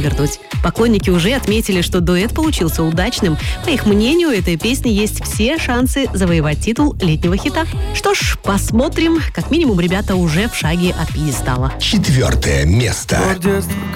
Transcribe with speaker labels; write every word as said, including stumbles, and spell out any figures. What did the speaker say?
Speaker 1: вывернуть. Поклонники уже отметили, что дуэт получился удачным. По их мнению, у этой песни есть все шансы завоевать титул летнего хита. Что ж, посмотрим. Как минимум, ребята уже в шаге от пьедестала.
Speaker 2: Четвертое место.
Speaker 3: Детство,